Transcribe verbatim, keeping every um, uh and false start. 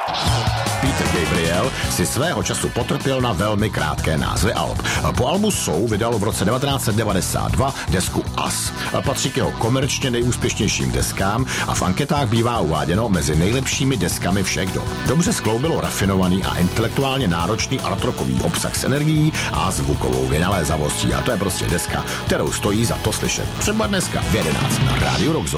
Peter Gabriel si svého času potrpěl na velmi krátké názvy alb. Po albu Soul vydal v roce devatenáct set devadesát dva desku Us. Patří k jeho komerčně nejúspěšnějším deskám a v anketách bývá uváděno mezi nejlepšími deskami všech dob. Dobře skloubilo rafinovaný a intelektuálně náročný artrockový obsah s energií a zvukovou vynalézavostí. A to je prostě deska, kterou stojí za to slyšet. Třeba dneska v jedenáct na Rádiu Rock Zone.